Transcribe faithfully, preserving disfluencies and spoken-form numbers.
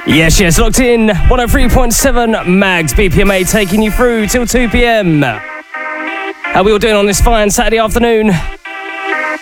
Yes, yes, locked in. one oh three point seven Mags B P M A taking you through till two p.m. How are we all doing on this fine Saturday afternoon?